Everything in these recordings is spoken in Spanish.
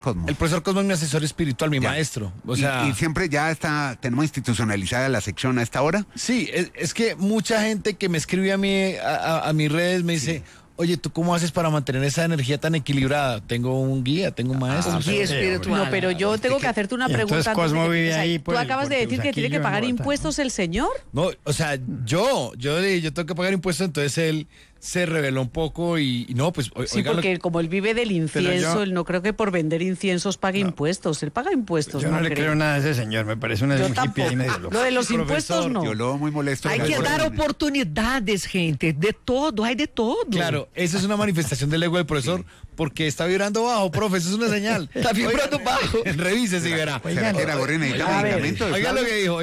Cosmo. El profesor Cosmo es mi asesor espiritual, mi maestro. O sea, y siempre ya tenemos institucionalizada la sección a esta hora. Sí, es que mucha gente que me escribe a mí, a mis redes, me dice, oye, ¿tú cómo haces para mantener esa energía tan equilibrada? Tengo un guía, tengo un maestro. Un guía espiritual. No, pero yo tengo que hacerte una pregunta. Entonces Cosmo vive ahí. ¿Tú acabas de decir que tiene que pagar impuestos el señor? No, o sea, yo tengo que pagar impuestos, entonces él se reveló un poco y no, pues... Sí, porque como él vive del incienso, él no creo que por vender inciensos pague impuestos. Él paga impuestos, yo no le creo nada a ese señor, me parece un hippie ahí medio loco. Lo de los impuestos no. Yo lo veo muy molesto. Hay que dar oportunidades, gente, de todo, hay de todo. Claro, esa es una manifestación del ego del profesor, porque está vibrando bajo, profe, eso es una señal. Está vibrando bajo. Revise si verá. ¿Será que la gorra necesita medicamentos? Oiga lo que dijo.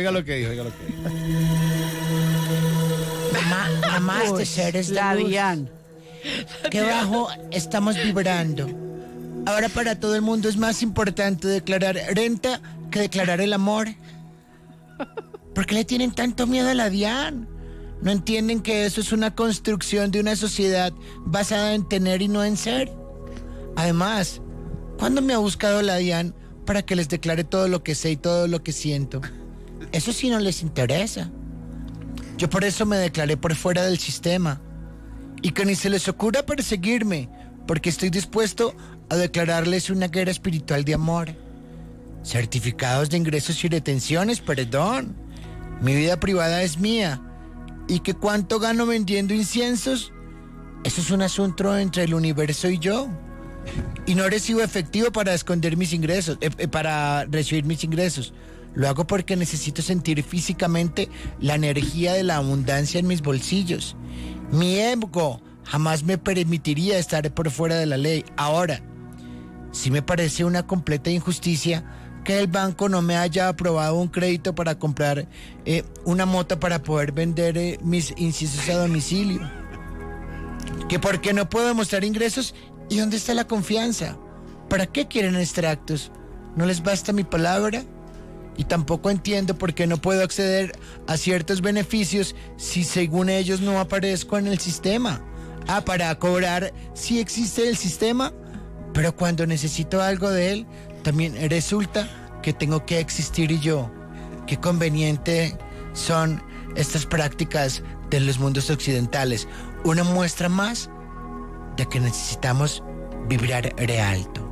Namaste, seres de La luz. Dian. Qué bajo estamos vibrando. Ahora para todo el mundo es más importante declarar renta que declarar el amor. ¿Por qué le tienen tanto miedo a la DIAN? ¿No entienden que eso es una construcción de una sociedad basada en tener y no en ser? Además, ¿cuándo me ha buscado la DIAN para que les declare todo lo que sé y todo lo que siento? Eso sí no les interesa. Yo por eso me declaré por fuera del sistema. Y que ni se les ocurra perseguirme, porque estoy dispuesto a declararles una guerra espiritual de amor. Certificados de ingresos y retenciones, perdón. Mi vida privada es mía. ¿Y que cuánto gano vendiendo inciensos? Eso es un asunto entre el universo y yo. Y no recibo efectivo para esconder mis ingresos, para recibir mis ingresos. Lo hago porque necesito sentir físicamente la energía de la abundancia en mis bolsillos. Mi ego jamás me permitiría estar por fuera de la ley. Ahora, sí me parece una completa injusticia que el banco no me haya aprobado un crédito para comprar una moto para poder vender mis inciensos a domicilio. ¿Que por qué no puedo mostrar ingresos? ¿Y dónde está la confianza? ¿Para qué quieren extractos? ¿No les basta mi palabra? Y tampoco entiendo por qué no puedo acceder a ciertos beneficios si según ellos no aparezco en el sistema. Para cobrar sí existe el sistema, pero cuando necesito algo de él, también resulta que tengo que existir y yo. Qué conveniente son estas prácticas de los mundos occidentales. Una muestra más de que necesitamos vibrar re alto.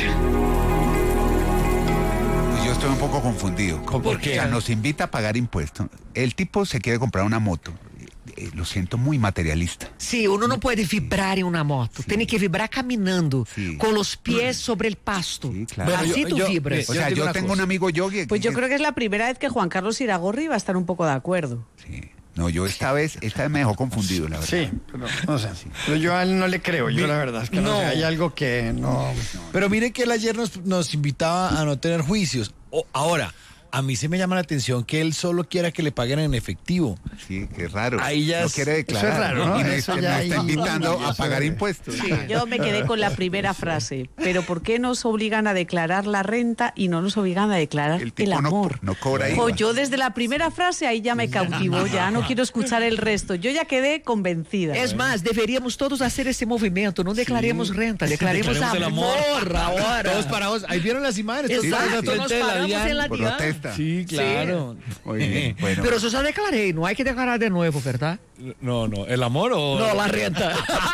Yo estoy un poco confundido. ¿Por qué? O sea, nos invita a pagar impuestos. El tipo se quiere comprar una moto. Lo siento muy materialista. Sí, uno no puede vibrar en una moto, tiene que vibrar caminando, con los pies sobre el pasto. Sí, claro. Así tú vibras. O sea, yo tengo un amigo yogi. Pues yo creo que es la primera vez que Juan Carlos Iragorri va a estar un poco de acuerdo. Sí. No, yo esta vez me dejó confundido, la verdad. Sí, pero no sé. Pero yo a él no le creo, yo la verdad es que no sé, hay algo que no... Pero miren que él ayer nos invitaba a no tener juicios. Ahora, a mí se me llama la atención que él solo quiera que le paguen en efectivo. Sí, qué raro. Ahí ya no quiere declarar. Eso es raro, ¿no? Y Eso nos ya está ahí- invitando a eso pagar es- impuestos. Sí, yo me quedé con la primera frase. Pero ¿por qué nos obligan a declarar la renta y no nos obligan a declarar El el, tipo amor? no cobra Jo, IVA. yo desde la primera frase ahí ya me cautivó, ya no quiero escuchar el resto. Yo ya quedé convencida. Es más, deberíamos todos hacer ese movimiento, no declaremos renta, declaremos Declaremos el amor ahora. Todos parados. Ahí vieron las imágenes. todos Exacto, parados al nos frente de la paramos DIAN. en la DIAN. Protesta. Sí, claro. Muy bien, bueno. Pero eso ya declaré, no hay que declarar de nuevo, ¿verdad? No, ¿el amor o...? No, la renta.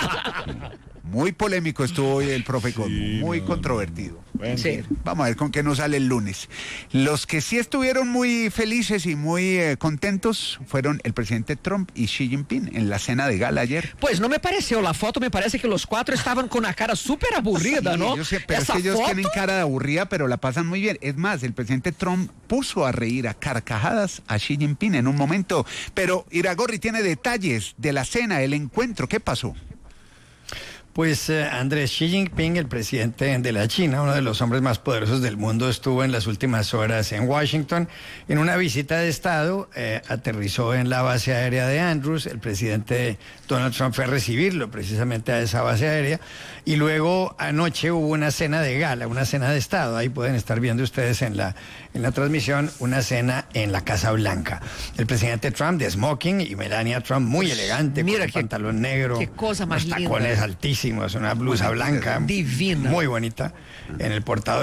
Muy polémico estuvo hoy el profe Cosmo, muy controvertido. Bueno, Sí. Vamos a ver con qué nos sale el lunes. Los que sí estuvieron muy felices y muy contentos fueron el presidente Trump y Xi Jinping en la cena de gala ayer. Pues no me pareció la foto, me parece que los cuatro estaban con una cara súper aburrida, Sí, ¿no? yo sé, pero es Esa que ellos foto, tienen cara de aburrida, pero la pasan muy bien. Es más, el presidente Trump puso a reír a carcajadas a Xi Jinping en un momento. Pero Iragorri tiene detalles de la cena, el encuentro. ¿Qué pasó? Pues Andrés, Xi Jinping, el presidente de la China, uno de los hombres más poderosos del mundo, estuvo en las últimas horas en Washington en una visita de Estado, aterrizó en la base aérea de Andrews, el presidente Donald Trump fue a recibirlo precisamente a esa base aérea, y luego anoche hubo una cena de gala, una cena de Estado, ahí pueden estar viendo ustedes en la transmisión, una cena en la Casa Blanca. El presidente Trump de smoking y Melania Trump muy elegante, Mira con un qué- pantalón negro, qué cosa más unos linda. tacones altísimos, hicimos una blusa blanca. Divina. Muy bonita. En el portador